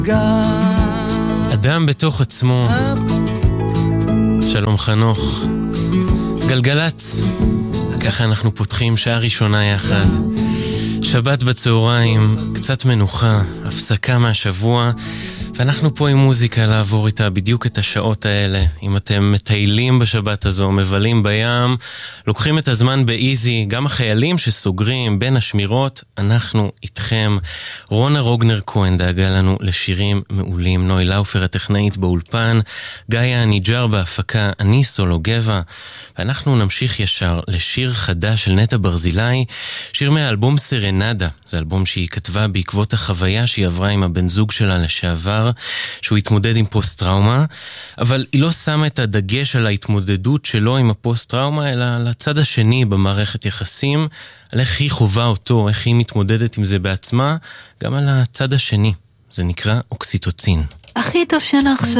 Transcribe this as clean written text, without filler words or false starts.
אדם בתוך עצמו. שלום חנוך. גלגלץ. ככה אנחנו פותחים שעה ראשונה יחד. שבת בצהריים, קצת מנוחה, הפסקה מהשבוע, ואנחנו פה עם מוזיקה לעבור איתה בדיוק את השעות האלה. אם אתם מטיילים בשבת הזו, מבלים בים, לוקחים את הזמן באיזי, גם החיילים שסוגרים בין השמירות, אנחנו איתכם. רונה רוגנר כהן דאגה לנו לשירים מעולים, נוי לאופר הטכנאית באולפן, גאיה ניג'ר בהפקה, אני סולו גבע, ואנחנו נמשיך ישר לשיר חדש של נטע ברזילי, שיר מהאלבום סרנדה. זה אלבום שהיא כתבה בעקבות החוויה שהיא עברה עם הבן זוג שלה לשעבר, שהוא התמודד עם פוסט-טראומה, אבל היא לא שמה את הדגש על ההתמודדות שלו עם הפוסט-טראומה, אלא על הצד השני במערכת יחסים, על איך היא חובה אותו, איך היא מתמודדת עם זה בעצמה, גם על הצד השני. זה נקרא אוקסיטוצין. הכי טוב שנחשוב